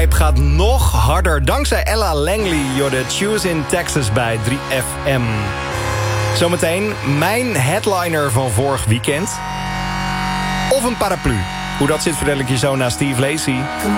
vibe gaat nog harder. Dankzij Ella Langley, you're the Choose in Texas bij 3FM. Zometeen mijn headliner van vorig weekend. Of een paraplu. Hoe dat zit vertel ik je zo na Steve Lacy.